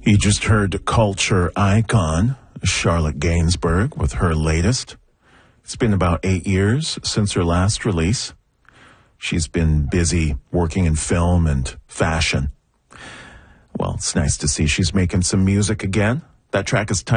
You just heard culture icon Charlotte Gainsbourg with her latest. It's been about 8 years since her last release. She's been busy working in film and fashion. Well, it's nice to see she's making some music again. That track is